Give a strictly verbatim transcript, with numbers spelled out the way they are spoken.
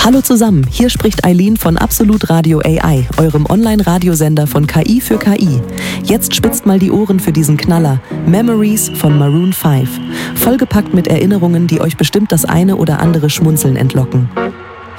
Hallo zusammen, hier spricht Eileen von Absolut Radio A I, eurem Online-Radiosender von K I für K I. Jetzt spitzt mal die Ohren für diesen Knaller, Memories von Maroon fünf. Vollgepackt mit Erinnerungen, die euch bestimmt das eine oder andere Schmunzeln entlocken.